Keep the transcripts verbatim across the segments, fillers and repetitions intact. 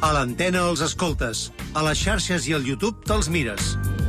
A l'antena els escoltes, a les xarxes i al YouTube te'ls mires.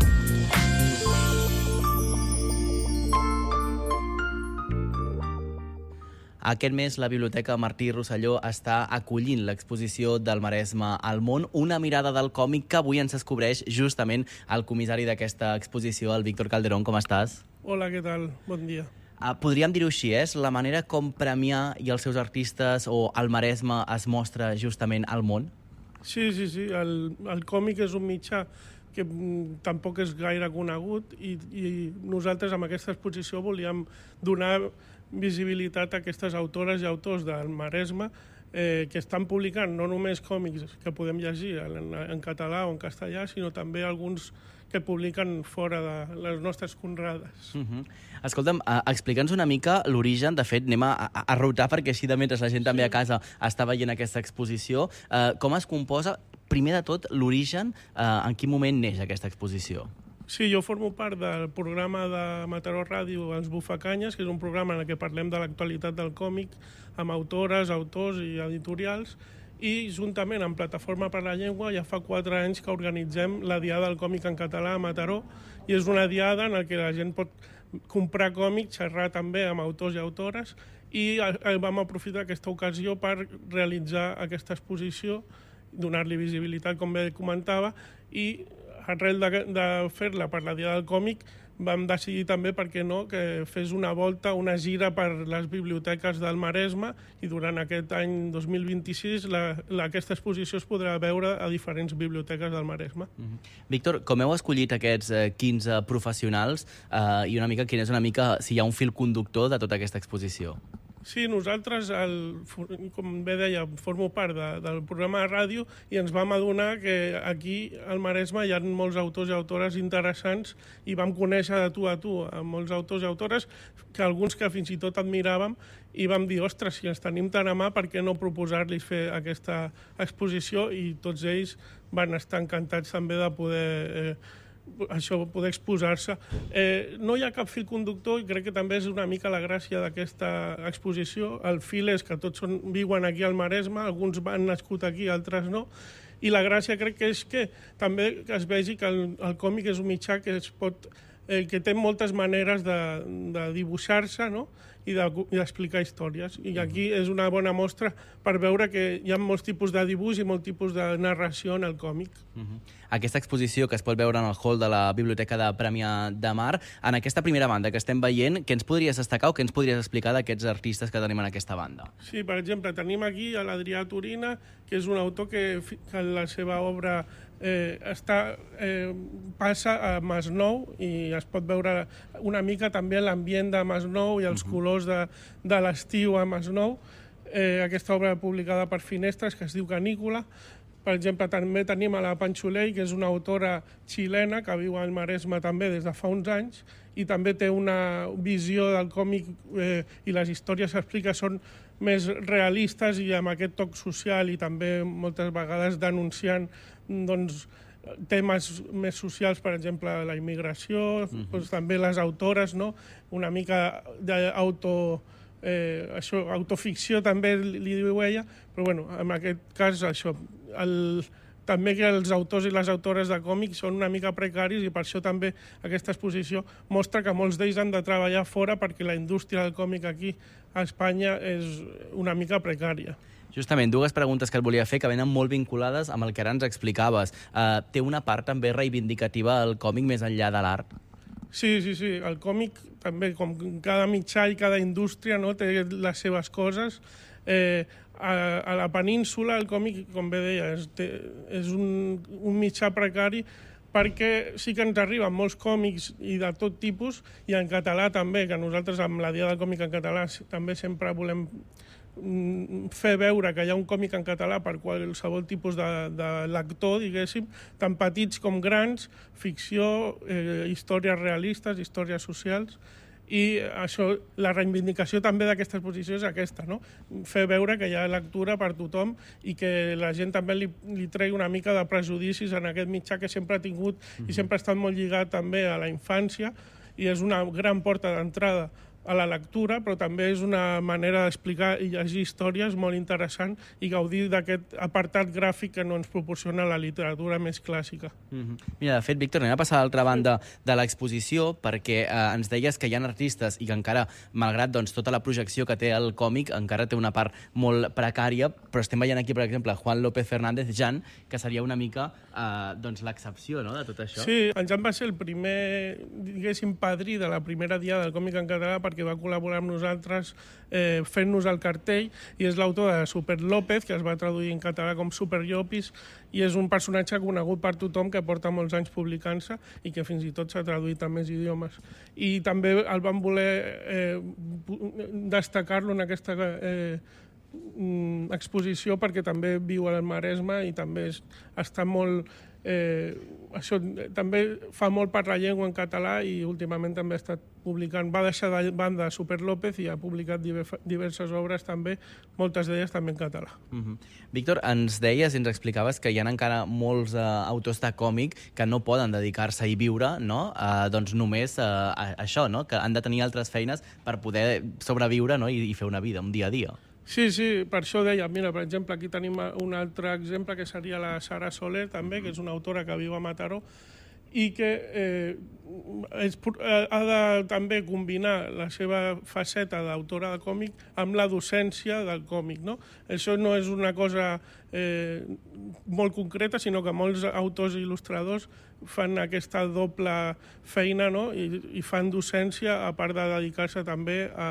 Aquest mes la Biblioteca Martí Rosselló està acollint l'exposició del Maresme al món, una mirada del còmic que avui ens descobreix justament el comissari d'aquesta exposició, el Víctor Calderón. Com estàs? Hola, què tal? Bon dia. Uh, podríem dir-ho així, és la manera com Premià i els seus artistes o el Maresme es mostra justament al món? Sí, sí, sí. El, el còmic és un mitjà que mm, tampoc és gaire conegut i, i nosaltres amb aquesta exposició volíem donar visibilitat a aquestes autores i autors del Maresme eh, que estan publicant no només còmics que podem llegir en, en català o en castellà, sinó també alguns que publiquen fora de les nostres conrades. Uh-huh. Escolta'm, uh, explica'ns una mica l'origen. De fet, anem a, a, a rotar perquè així de mentre la gent sí. també a casa està veient aquesta exposició. Uh, com es composa, primer de tot, l'origen? Uh, en quin moment neix aquesta exposició? Sí, jo formo part del programa de Mataró Ràdio, Els Bufacanyes, que és un programa en què parlem de l'actualitat del còmic amb autores, autors i editorials, i juntament amb Plataforma per la Llengua ja fa quatre anys que organitzem la Diada del Còmic en Català a Mataró, i és una diada en què la gent pot comprar còmics, xerrar també amb autors i autores, i vam aprofitar aquesta ocasió per realitzar aquesta exposició, donar-li visibilitat, com bé comentava, i arrel de, de fer-la per la Diada del Còmic vam decidir també, per què no, que fes una volta, una gira per les biblioteques del Maresme, i durant aquest any dos mil vint-i-sis la, la, aquesta exposició es podrà veure a diferents biblioteques del Maresme. Mm-hmm. Víctor, com heu escollit aquests eh, quinze professionals eh, i una mica quin és una mica si hi ha un fil conductor de tota aquesta exposició? Sí, nosaltres, el, com bé deia, formo part de, del programa de ràdio i ens vam adonar que aquí al Maresme hi ha molts autors i autores interessants i vam conèixer de tu a tu a molts autors i autores, que alguns que fins i tot admiràvem, i vam dir, ostres, si ens tenim tan a mà, per què no proposar-los fer aquesta exposició? I tots ells van estar encantats també de poder... Eh, això, poder exposar-se. Eh, no hi ha cap fil conductor i crec que també és una mica la gràcia d'aquesta exposició. El fil és que tots són, viuen aquí al Maresme, alguns han nascut aquí, altres no, i la gràcia crec que és que també que es vegi que el, el còmic és un mitjà que es pot... Eh, que té moltes maneres de, de dibuixar-se, no? I d'explicar històries. I aquí és una bona mostra per veure que hi ha molts tipus de dibuix i molts tipus de narració en el còmic. Uh-huh. Aquesta exposició que es pot veure en el hall de la Biblioteca de Premià de Mar, en aquesta primera banda que estem veient, què ens podries destacar o què ens podries explicar d'aquests artistes que tenim en aquesta banda? Sí, per exemple, tenim aquí l'Adrià Turina, que és un autor que, que la seva obra eh, està, eh, passa a Masnou i es pot veure una mica també l'ambient de Masnou i els uh-huh. colors de, de l'estiu a Masnou. Eh, aquesta obra publicada per Finestres, que es diu Canícula. Per exemple, també tenim a la Panxolei, que és una autora xilena que viu al Maresme també des de fa uns anys i també té una visió del còmic eh, i les històries que explica són més realistes i amb aquest toc social i també moltes vegades denunciant doncs, temes més socials, per exemple, la immigració, uh-huh. doncs, també les autores, no? Una mica d'auto... Eh, això, autoficció també li diu ella, però bueno, en aquest cas això, el, també que els autors i les autores de còmics són una mica precaris i per això també aquesta exposició mostra que molts d'ells han de treballar fora perquè la indústria del còmic aquí a Espanya és una mica precària. Justament, dues preguntes que et volia fer que venen molt vinculades amb el que ara ens explicaves. Uh, té una part també reivindicativa el còmic més enllà de l'art? Sí, sí, sí. El còmic també, com cada mitjà i cada indústria, no, té les seves coses. Eh, a, a la península el còmic, com bé deia, és, té, és un, un mitjà precari perquè sí que ens arriben molts còmics i de tot tipus, i en català també, que nosaltres amb la Diada del Còmic en Català també sempre volem fer veure que hi ha un còmic en català per qualsevol tipus de, de lector, diguéssim, tant petits com grans, ficció, eh, històries realistes, històries socials, i això, la reivindicació també d'aquesta exposició és aquesta, no? Fer veure que hi ha lectura per tothom i que la gent també li, li tregui una mica de prejudicis en aquest mitjà que sempre ha tingut mm-hmm. i sempre ha estat molt lligat també a la infància, i és una gran porta d'entrada a la lectura, però també és una manera d'explicar i llegir històries molt interessant i gaudir d'aquest apartat gràfic que no ens proporciona la literatura més clàssica. Mm-hmm. Mira, de fet, Víctor, anem a passar a l'altra banda de l'exposició, perquè eh, ens deies que hi ha artistes i que encara, malgrat doncs, tota la projecció que té el còmic, encara té una part molt precària, però estem veient aquí, per exemple, Juan López Fernández, Jan, que seria una mica eh, doncs, l'excepció, no?, de tot això. Sí, en Jan va ser el primer, diguéssim, padrí de la primera diada del còmic en català, perquè va col·laborar amb nosaltres eh, fent-nos el cartell, i és l'autor de Super López, que es va traduir en català com Super Llopis, i és un personatge conegut per tothom que porta molts anys publicant-se i que fins i tot s'ha traduït a més idiomes. I també el van voler eh, destacar-lo en aquesta eh, exposició perquè també viu al Maresme i també és, està molt... Eh, això també fa molt per la llengua en català i últimament també ha estat publicant, va deixar de banda Super López i ha publicat diverses obres també, moltes d'elles també en català. Mm-hmm. Víctor, ens deies i ens explicaves que hi ha encara molts uh, autors de còmic que no poden dedicar-se i viure, no? Uh, doncs només uh, això, no? Que han de tenir altres feines per poder sobreviure, no? I, i fer una vida, un dia a dia. Sí, sí, per això deia, mira, per exemple, aquí tenim un altre exemple que seria la Sara Soler, també, que és una autora que viu a Mataró, i que eh, és, ha de també combinar la seva faceta d'autora de còmic amb la docència del còmic, no? Això no és una cosa eh, molt concreta, sinó que molts autors i il·lustradors fan aquesta doble feina, no? I, i fan docència a part de dedicar-se també a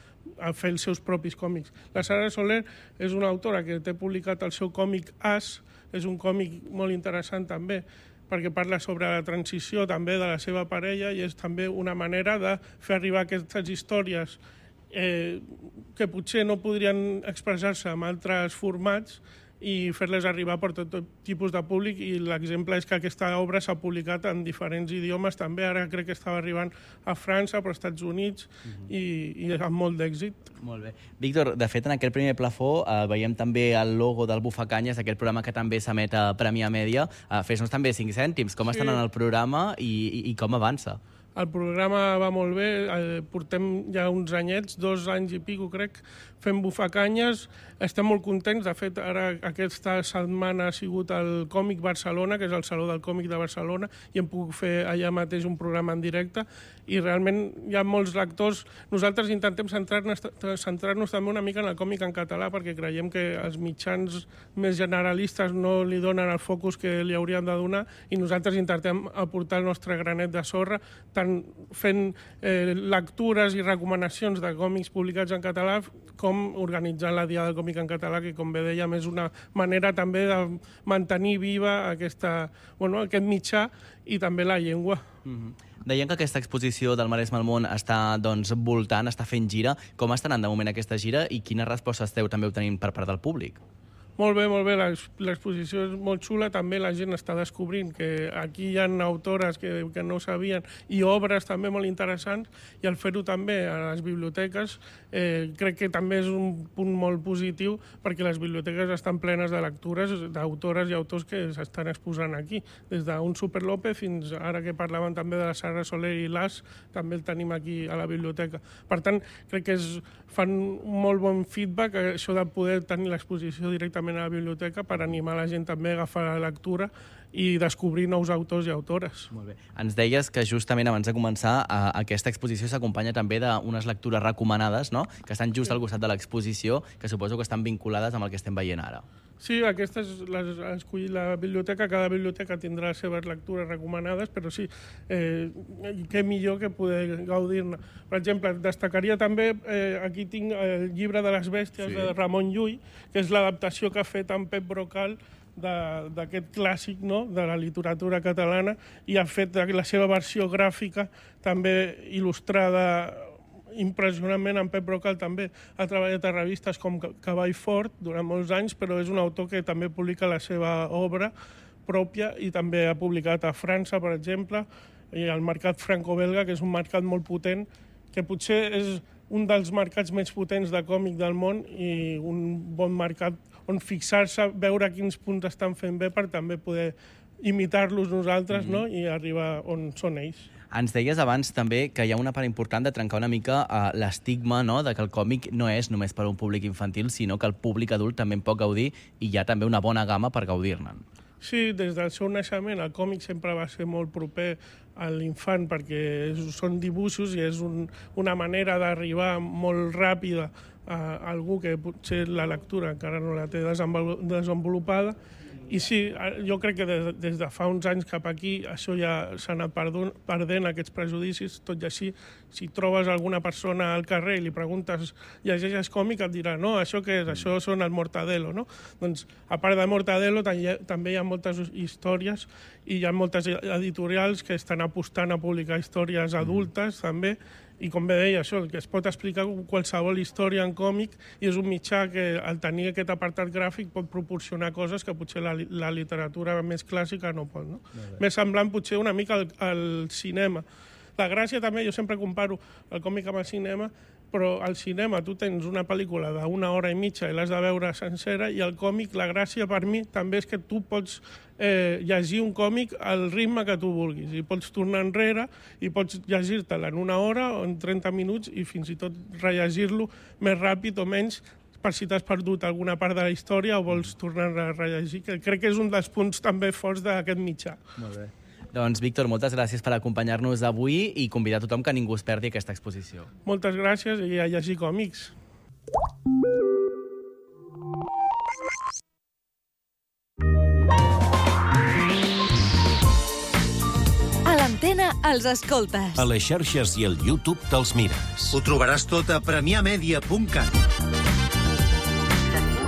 a fer els seus propis còmics. La Sara Soler és una autora que té publicat el seu còmic As, és un còmic molt interessant també, perquè parla sobre la transició també de la seva parella i és també una manera de fer arribar aquestes històries eh, que potser no podrien expressar-se en altres formats i fer-les arribar per tot, tot tipus de públic, i l'exemple és que aquesta obra s'ha publicat en diferents idiomes també, ara crec que estava arribant a França, però als Estats Units, uh-huh. i, i amb molt d'èxit. Molt bé. Víctor, de fet, en aquest primer plafó eh, veiem també el logo del Bufacanyes, aquest programa que també s'emet a Premià Mèdia. Eh, Fes-nos també cinc cèntims. Com sí. estan en el programa i, i, i com avança? El programa va molt bé, eh, portem ja uns anyets, dos anys i pico, crec, fent Bufacanyes. Estem molt contents. De fet, ara aquesta setmana ha sigut el Còmic Barcelona, que és el Saló del Còmic de Barcelona, i hem pogut fer allà mateix un programa en directe, i realment hi ha molts lectors. Nosaltres intentem centrar-nos centrar-nos també una mica en el còmic en català, perquè creiem que els mitjans més generalistes no li donen el focus que li haurien de donar, i nosaltres intentem aportar el nostre granet de sorra, tant fent eh, lectures i recomanacions de còmics publicats en català, com organitzant la Diada del Còmic en català, que, com bé dèiem, és una manera també de mantenir viva aquesta, bueno, aquest mitjà i també la llengua. Mm-hmm. Deien que aquesta exposició del Maresme al món està doncs, voltant, està fent gira. Com està anant de moment aquesta gira i quines respostes esteu també obtenint per part del públic? Molt bé, molt bé. L'exposició és molt xula. També la gent està descobrint que aquí hi ha autores que, que no ho sabien i obres també molt interessants, i al fer-ho també a les biblioteques eh, crec que també és un punt molt positiu, perquè les biblioteques estan plenes de lectures d'autores i autors que s'estan exposant aquí. Des d'un Super López fins ara que parlaven també de la Sara Soler i l'As, també el tenim aquí a la biblioteca. Per tant, crec que és, fan un molt bon feedback, això de poder tenir l'exposició directament a la biblioteca, per animar la gent també a agafar la lectura i descobrir nous autors i autores. Molt bé. Ens deies que justament abans de començar a, aquesta exposició s'acompanya també d'unes lectures recomanades, no?, que estan just al costat de l'exposició, que suposo que estan vinculades amb el que estem veient ara. Sí, aquestes les ha escollit la biblioteca, cada biblioteca tindrà les seves lectures recomanades, però sí, eh, què millor que poder gaudir-ne. Per exemple, destacaria també, eh, aquí tinc el llibre de les bèsties, sí, de Ramon Llull, que és l'adaptació que ha fet en Pep Brocal d'aquest clàssic, no?, de la literatura catalana, i ha fet la seva versió gràfica també il·lustrada impressionantment. En Pep Brocal també ha treballat a revistes com Cavall Fort durant molts anys, però és un autor que també publica la seva obra pròpia i també ha publicat a França, per exemple, i al mercat franco-belga, que és un mercat molt potent, que potser és un dels mercats més potents de còmic del món i un bon mercat on fixar-se, veure quins punts estan fent bé per també poder imitar-los nosaltres, mm-hmm, no?, i arribar on són ells. Ens deies abans també que hi ha una part important de trencar una mica uh, l'estigma, no?, de que el còmic no és només per a un públic infantil, sinó que el públic adult també en pot gaudir i hi ha també una bona gamma per gaudir-ne. Sí, des del seu naixement el còmic sempre va ser molt proper a l'infant perquè són dibuixos i és un, una manera d'arribar molt ràpida a algú que potser la lectura encara no la té desenvolupada. I sí, jo crec que des, des de fa uns anys cap aquí això ja s'ha anat perdent, aquests prejudicis. Tot i així, si trobes alguna persona al carrer i li preguntes llegeixes còmic, et dirà no, això què és? Això són el Mortadelo, no? Doncs, a part de Mortadelo, també hi ha moltes històries i hi ha moltes editorials que estan apostant a publicar històries adultes, també, i com bé deia, això, que es pot explicar qualsevol història en còmic i és un mitjà que, al tenir aquest apartat gràfic, pot proporcionar coses que potser la, la literatura més clàssica no pot. No? Més semblant potser una mica al, al cinema. La gràcia també, jo sempre comparo el còmic amb el cinema, però al cinema tu tens una pel·lícula d'una hora i mitja i l'has de veure sencera, i el còmic, la gràcia per mi també és que tu pots eh, llegir un còmic al ritme que tu vulguis, i pots tornar enrere i pots llegir-te'l en una hora o en trenta minuts i fins i tot rellegir-lo més ràpid o menys per si t'has perdut alguna part de la història o vols tornar a rellegir, que crec que és un dels punts també forts d'aquest mitjà. Molt bé. Doncs, Víctor, moltes gràcies per acompanyar-nos avui i convidar tothom que ningú es perdi aquesta exposició. Moltes gràcies i a llegir còmics. A l'Antena els escoltes. A les xarxes i al YouTube te'ls mires. Ho trobaràs tot a premià media punt cat.